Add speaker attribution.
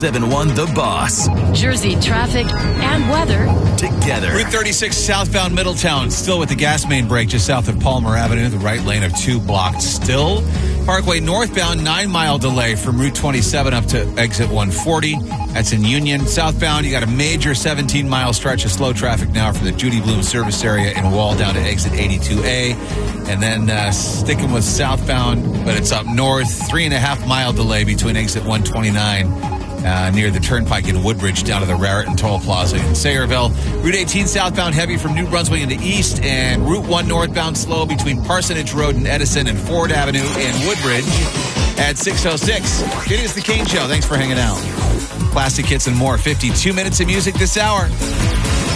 Speaker 1: 7-1 The Boss.
Speaker 2: Jersey traffic and weather
Speaker 1: together.
Speaker 3: Route 36 southbound Middletown, still with the gas main break just south of Palmer Avenue. The right lane of 2 blocked still. Parkway northbound, 9-mile delay from Route 27 up to exit 140. That's in Union. Southbound, you got a major 17-mile stretch of slow traffic now from the Judy Bloom service area in Wall down to exit 82A. And then sticking with southbound, but it's up north, 3.5-mile delay between exit 129 near the Turnpike in Woodbridge down to the Raritan Toll Plaza in Sayreville. Route 18 southbound heavy from New Brunswick into East, and Route 1 northbound slow between Parsonage Road and Edison and Ford Avenue in Woodbridge at 6:06. It is the Kane Show. Thanks for hanging out. Classic hits and more. 52 minutes of music this hour.